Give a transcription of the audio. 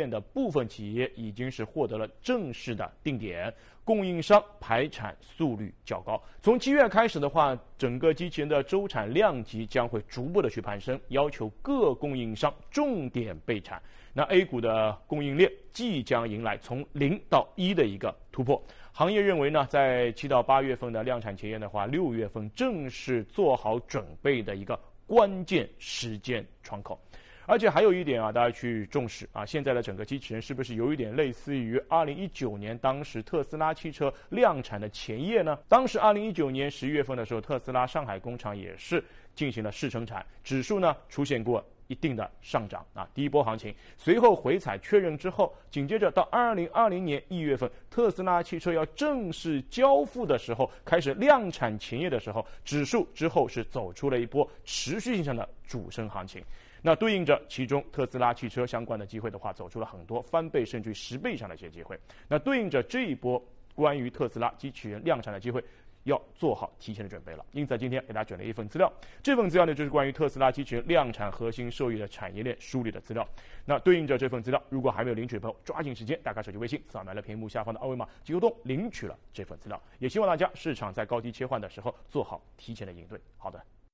链的部分企业已经是获得了正式的定点，供应商排产速率较高。从7月开始的话，整个机器人的周产量级将会逐步的去攀升，要求各供应商重点备产。那 A 股的供应链即将迎来从0到1的一个突破。行业认为呢，在7到8月份的量产前夜的话，6月份正是做好准备的一个关键时间窗口。而且还有一点啊，大家去重视啊，现在的整个机器人是不是有一点类似于2019年当时特斯拉汽车量产的前夜呢？当时2019年11月份的时候，特斯拉上海工厂也是进行了试生产，指数呢出现过一定的上涨啊，第一波行情，随后回踩确认之后，紧接着到2020年1月份，特斯拉汽车要正式交付的时候，开始量产前夜的时候，指数之后是走出了一波持续性上的主升行情。那对应着其中特斯拉汽车相关的机会的话，走出了很多翻倍甚至于10倍以上的一些机会。那对应着这一波关于特斯拉机器人量产的机会，要做好提前的准备了。因此今天给大家准备一份资料，这份资料呢就是关于特斯拉机器人量产核心受益的产业链梳理的资料。那对应着这份资料，如果还没有领取的朋友，抓紧时间打开手机微信，扫描了屏幕下方的二维码，即邮动领取了这份资料。也希望大家市场在高低切换的时候做好提前的应对。好的。